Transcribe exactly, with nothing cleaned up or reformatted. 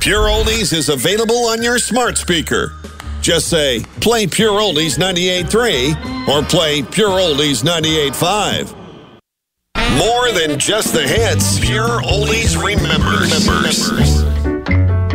Pure Oldies is available on your smart speaker. Just say, play Pure Oldies ninety-eight point three or play Pure Oldies ninety-eight point five. More than just the hits, Pure Oldies remembers. remembers.